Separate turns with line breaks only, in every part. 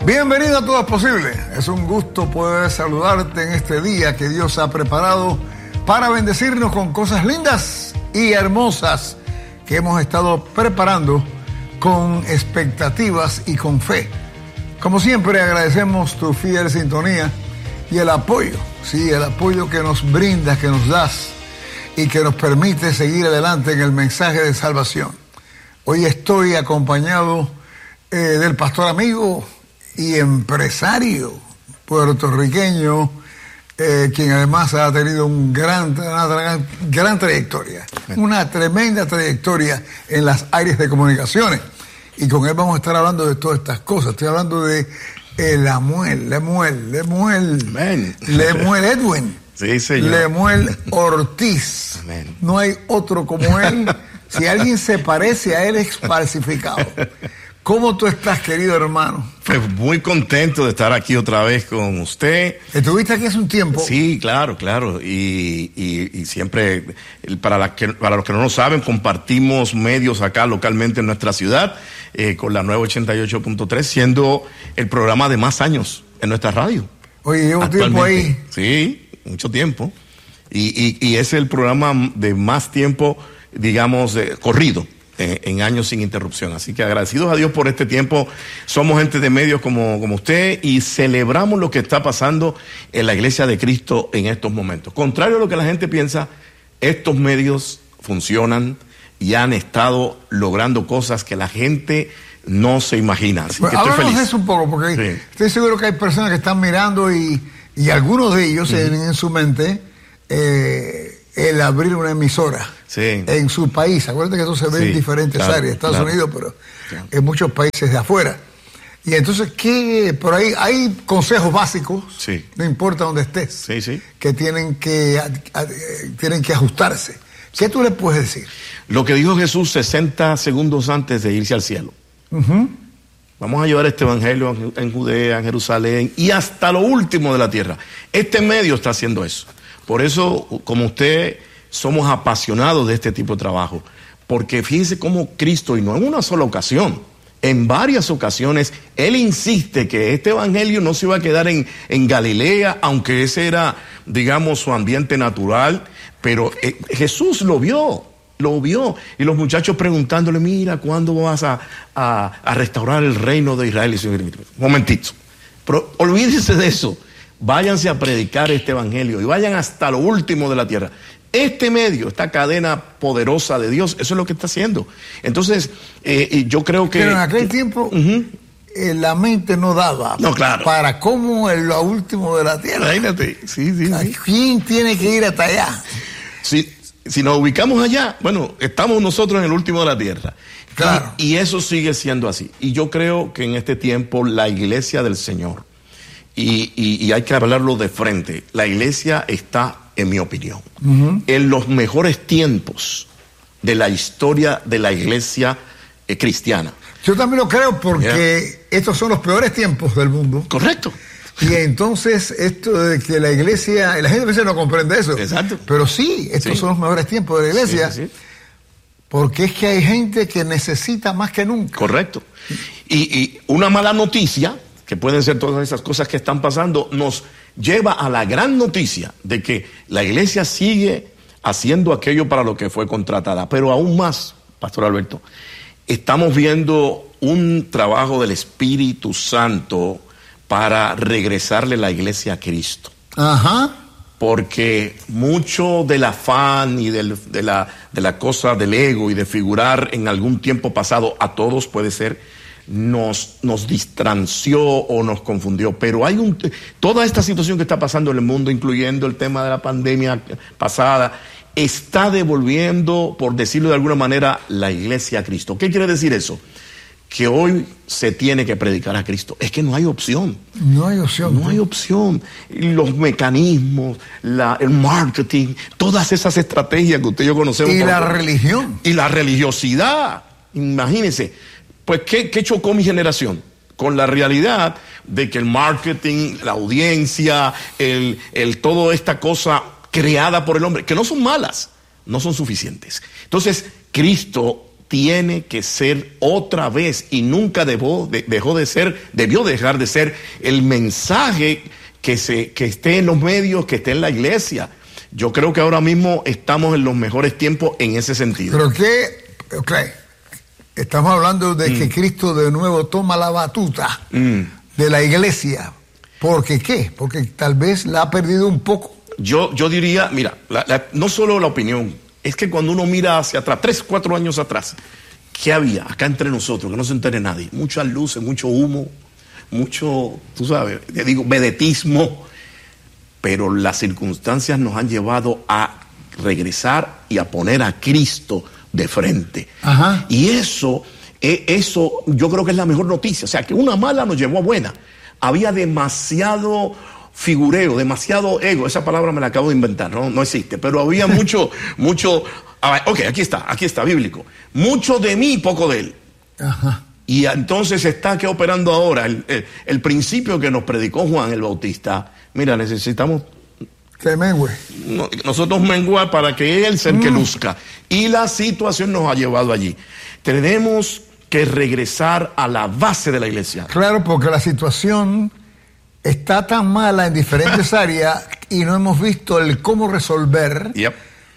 Bienvenido a Todo es Posible. Es un gusto poder saludarte en este día que Dios ha preparado para bendecirnos con cosas lindas y hermosas que hemos estado preparando con expectativas y con fe. Como siempre, agradecemos tu fiel sintonía y el apoyo, sí, el apoyo que nos brindas, que nos das y que nos permite seguir adelante en el mensaje de salvación. Hoy estoy acompañado del pastor amigo y empresario puertorriqueño, quien además ha tenido una gran trayectoria, una tremenda trayectoria en las áreas de comunicaciones. Y con él vamos a estar hablando de todas estas cosas. Estoy hablando de Lemuel Edwin.
Sí, señor.
Lemuel Ortiz.
Amén.
No hay otro como él. Si alguien se parece a él, es falsificado. ¿Cómo tú estás, querido hermano?
Pues muy contento de estar aquí otra vez con usted.
¿Estuviste aquí hace un tiempo?
Sí, claro. Y siempre, para los que no lo saben, compartimos medios acá localmente en nuestra ciudad, con la nueva 88.3, siendo el programa de más años en nuestra radio.
Oye, llevo tiempo ahí.
Sí, mucho tiempo. Y es el programa de más tiempo, digamos, corrido. En años sin interrupción. Así que agradecidos a Dios por este tiempo. Somos gente de medios como usted y celebramos lo que está pasando en la Iglesia de Cristo en estos momentos. Contrario a lo que la gente piensa, estos medios funcionan y han estado logrando cosas que la gente no se imagina. Así que estoy feliz.
De eso un poco, porque
sí,
estoy seguro que hay personas que están mirando y algunos de ellos tienen en su mente el abrir una emisora.
Sí.
En su país. Acuérdate que eso se ve en diferentes áreas, Estados Unidos, pero en muchos países de afuera. Y entonces, por ahí hay consejos básicos, no importa dónde estés, que tienen que ajustarse. ¿Qué tú le puedes decir?
Lo que dijo Jesús 60 segundos antes de irse al cielo. Vamos a llevar este evangelio en Judea, en Jerusalén y hasta lo último de la tierra. Este medio está haciendo eso. Por eso, como usted, somos apasionados de este tipo de trabajo, porque fíjense cómo Cristo, y no en una sola ocasión, en varias ocasiones, Él insiste que este evangelio no se iba a quedar en Galilea, aunque ese era, digamos, su ambiente natural, pero Jesús lo vio, y los muchachos preguntándole, mira, ¿cuándo vas a restaurar el reino de Israel? Y un momentito, pero olvídense de eso, váyanse a predicar este evangelio y vayan hasta lo último de la tierra. Este medio, esta cadena poderosa de Dios, eso es lo que está haciendo. Entonces, yo creo que...
Pero en aquel tiempo, la mente no daba para cómo en lo último de la tierra.
Imagínate, sí.
¿Quién tiene que ir hasta allá?
Si nos ubicamos allá, bueno, estamos nosotros en el último de la tierra.
Claro.
Y eso sigue siendo así. Y yo creo que en este tiempo la iglesia del Señor, y hay que hablarlo de frente, la iglesia está, en mi opinión, en los mejores tiempos de la historia de la iglesia cristiana.
Yo también lo creo porque estos son los peores tiempos del mundo.
Correcto.
Y entonces esto de que la iglesia, la gente a veces no comprende eso.
Exacto.
Pero sí, estos son los mejores tiempos de la iglesia.
Sí.
Porque es que hay gente que necesita más que nunca.
Correcto. Y una mala noticia, que pueden ser todas esas cosas que están pasando, nos lleva a la gran noticia de que la iglesia sigue haciendo aquello para lo que fue contratada. Pero aún más, Pastor Alberto, estamos viendo un trabajo del Espíritu Santo para regresarle la iglesia a Cristo. Porque mucho del afán y de la cosa del ego y de figurar en algún tiempo pasado, a todos puede ser, nos distranció o nos confundió, pero hay toda esta situación que está pasando en el mundo, incluyendo el tema de la pandemia pasada, está devolviendo, por decirlo de alguna manera, la iglesia a Cristo. ¿Qué quiere decir eso? Que hoy se tiene que predicar a Cristo. Es que no hay opción.
No hay opción.
Los mecanismos, el marketing, todas esas estrategias que usted y yo conocemos.
Y la religión.
Y la religiosidad. Imagínense. Pues, ¿qué chocó mi generación? Con la realidad de que el marketing, la audiencia, toda esta cosa creada por el hombre, que no son malas, no son suficientes. Entonces, Cristo tiene que ser otra vez, y nunca debió dejar de ser el mensaje que esté en los medios, que esté en la iglesia. Yo creo que ahora mismo estamos en los mejores tiempos en ese sentido.
Pero que, estamos hablando de que Cristo de nuevo toma la batuta de la iglesia. ¿Por qué? Porque tal vez la ha perdido un poco.
Yo diría, mira, no solo la opinión, es que cuando uno mira hacia atrás, 3, 4 años atrás, ¿qué había acá entre nosotros? Que no se entere nadie. Muchas luces, mucho humo, mucho, tú sabes, te digo, vedetismo, pero las circunstancias nos han llevado a regresar y a poner a Cristo de frente. Ajá. Y eso yo creo que es la mejor noticia. O sea, que una mala nos llevó a buena. Había demasiado figureo, demasiado ego. Esa palabra me la acabo de inventar, no existe, pero había mucho, ok, aquí está, bíblico. Mucho de mí, poco de él. Ajá. Y entonces está que operando ahora el principio que nos predicó Juan el Bautista. Mira, necesitamos
que mengue.
Nosotros menguar para que él sea el que luzca. Y la situación nos ha llevado allí. Tenemos que regresar a la base de la iglesia.
Claro, porque la situación está tan mala en diferentes áreas y no hemos visto el cómo resolver. Yep.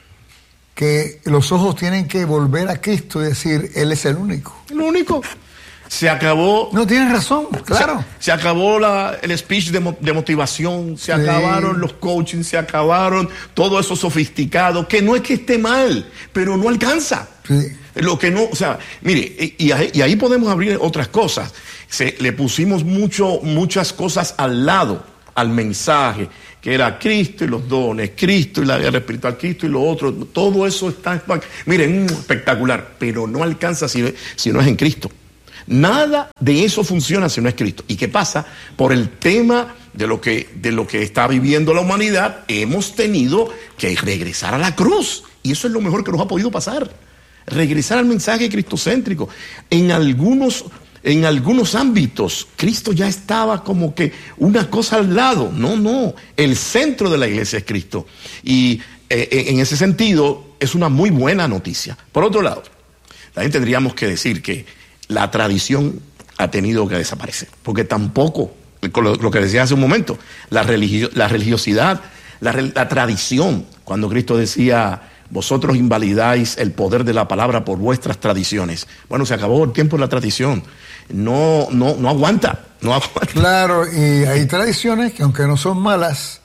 Que los ojos tienen que volver a Cristo y decir, Él es el único.
El único. Se acabó.
No, tienes razón, claro.
Se acabó el speech de motivación, se acabaron los coaching, se acabaron todo eso sofisticado, que no es que esté mal, pero no alcanza. Sí. Lo que no, o sea, mire, y ahí podemos abrir otras cosas. Le pusimos muchas cosas al lado, al mensaje, que era Cristo y los dones, Cristo y la guerra espiritual, Cristo y lo otro, todo eso está, miren, espectacular, pero no alcanza si no es en Cristo. Nada de eso funciona si no es Cristo. ¿Y qué pasa? Por el tema de lo que está viviendo la humanidad, hemos tenido que regresar a la cruz. Y eso es lo mejor que nos ha podido pasar. Regresar al mensaje cristocéntrico. En algunos ámbitos, Cristo ya estaba como que una cosa al lado. No. El centro de la iglesia es Cristo. Y en ese sentido, es una muy buena noticia. Por otro lado, también tendríamos que decir que la tradición ha tenido que desaparecer, porque tampoco, lo que decía hace un momento, la religiosidad, la tradición, cuando Cristo decía, vosotros invalidáis el poder de la palabra por vuestras tradiciones. Bueno, se acabó el tiempo de la tradición, no aguanta.
Claro, y hay tradiciones que aunque no son malas,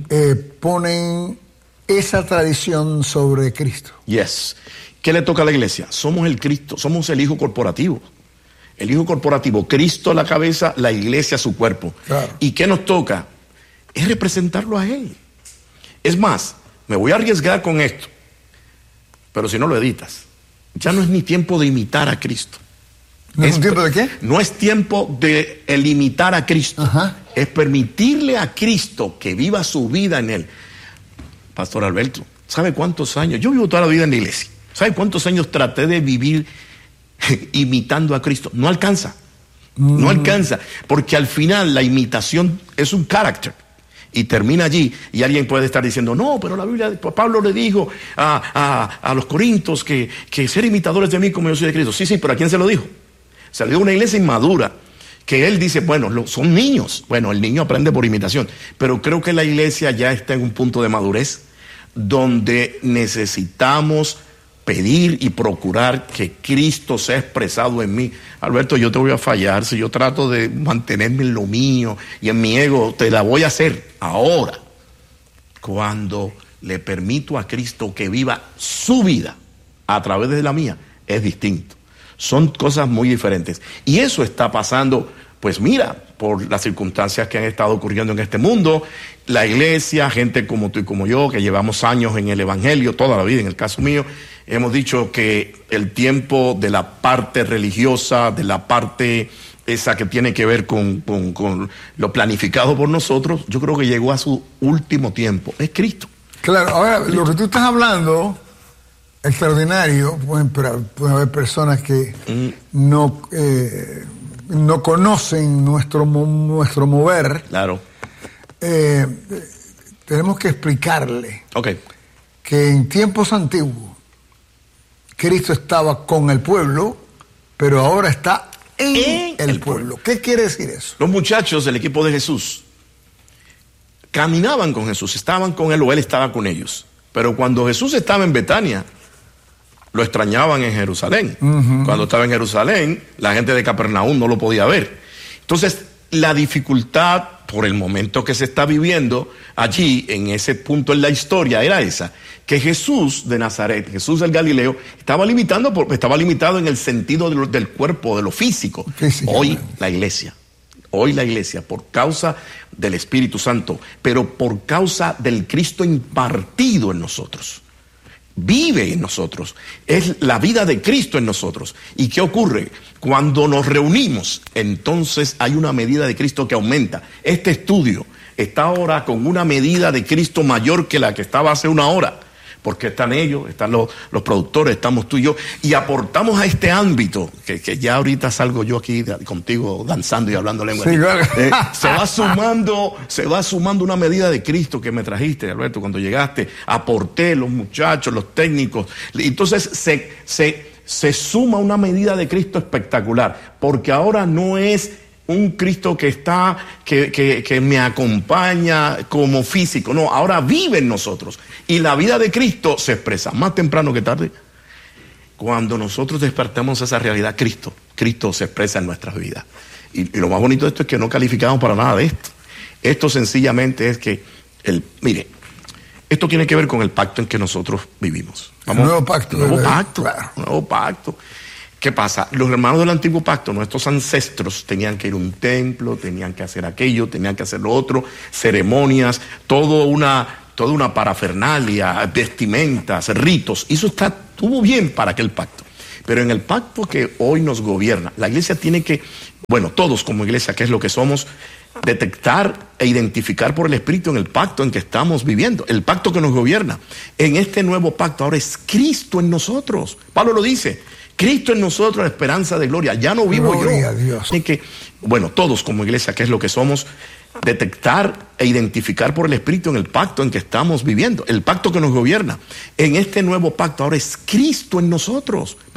ponen esa tradición sobre Cristo.
Yes. ¿Qué le toca a la iglesia? Somos el Cristo, somos el Hijo corporativo. El Hijo corporativo, Cristo la cabeza, la iglesia su cuerpo. Claro. ¿Y qué nos toca? Es representarlo a Él. Es más, me voy a arriesgar con esto, pero si no lo editas, ya no es ni tiempo de imitar a Cristo.
¿No es un tiempo de qué?
No es tiempo de imitar a Cristo. Ajá. Es permitirle a Cristo que viva su vida en Él. Pastor Alberto, ¿sabe cuántos años? Yo vivo toda la vida en la iglesia. ¿Sabe cuántos años traté de vivir imitando a Cristo? No alcanza. No alcanza. Porque al final la imitación es un carácter. Y termina allí. Y alguien puede estar diciendo, no, pero la Biblia, Pablo le dijo a los corintios que ser imitadores de mí como yo soy de Cristo. Sí, pero ¿a quién se lo dijo? Se lo dijo a una iglesia inmadura. Que él dice, bueno, son niños. Bueno, el niño aprende por imitación. Pero creo que la iglesia ya está en un punto de madurez donde necesitamos pedir y procurar que Cristo sea expresado en mí. Alberto, yo te voy a fallar si yo trato de mantenerme en lo mío y en mi ego. Te la voy a hacer ahora, cuando le permito a Cristo que viva su vida a través de la mía. Es distinto. Son cosas muy diferentes. Y eso está pasando, pues mira, por las circunstancias que han estado ocurriendo en este mundo. La iglesia, gente como tú y como yo, que llevamos años en el evangelio, toda la vida, en el caso mío, hemos dicho que el tiempo de la parte religiosa, de la parte esa que tiene que ver con lo planificado por nosotros, yo creo que llegó a su último tiempo. Es Cristo.
Claro, ahora, lo que tú estás hablando, extraordinario, pueden haber personas que no conocen nuestro mover.
Claro.
Tenemos que explicarle que en tiempos antiguos, Cristo estaba con el pueblo, pero ahora está en el pueblo. ¿Qué quiere decir eso?
Los muchachos del equipo de Jesús caminaban con Jesús, estaban con él o él estaba con ellos. Pero cuando Jesús estaba en Betania, lo extrañaban en Jerusalén. Cuando estaba en Jerusalén, la gente de Capernaum no lo podía ver. Entonces, la dificultad por el momento que se está viviendo allí, en ese punto en la historia, era esa, que Jesús de Nazaret, Jesús del Galileo, estaba limitado en el sentido del cuerpo, de lo físico. Hoy la iglesia, por causa del Espíritu Santo, pero por causa del Cristo impartido en nosotros, vive en nosotros, es la vida de Cristo en nosotros. ¿Y qué ocurre? Cuando nos reunimos, entonces hay una medida de Cristo que aumenta. Este estudio está ahora con una medida de Cristo mayor que la que estaba hace una hora, porque están ellos, están los productores, estamos tú y yo, y aportamos a este ámbito, que ya ahorita salgo yo aquí contigo danzando y hablando lengua. Sí, claro. Se va sumando una medida de Cristo que me trajiste, Alberto, cuando llegaste. Aporté los muchachos, los técnicos, entonces se suma una medida de Cristo espectacular, porque ahora no es un Cristo que me acompaña como físico, no, ahora vive en nosotros. Y la vida de Cristo se expresa más temprano que tarde. Cuando nosotros despertamos esa realidad, Cristo se expresa en nuestras vidas. Y lo más bonito de esto es que no calificamos para nada de esto. Esto sencillamente es que, mire, esto tiene que ver con el pacto en que nosotros vivimos.
Nuevo pacto.
Nuevo pacto. ¿Qué pasa? Los hermanos del antiguo pacto, nuestros ancestros, tenían que ir a un templo, tenían que hacer aquello, tenían que hacer lo otro, ceremonias, toda una parafernalia, vestimentas, ritos. Y eso estuvo bien para aquel pacto. Pero en el pacto que hoy nos gobierna, la iglesia tiene que, todos como iglesia, que es lo que somos, detectar e identificar por el Espíritu en el pacto en que estamos viviendo, el pacto que nos gobierna. En este nuevo pacto ahora es Cristo en nosotros. Pablo lo dice. Cristo en nosotros, la esperanza de gloria. Ya no vivo
gloria
yo.
A Dios.
Así que, todos como iglesia, que es lo que somos, detectar e identificar por el Espíritu en el pacto en que estamos viviendo, el pacto que nos gobierna. En este nuevo pacto ahora es Cristo en nosotros.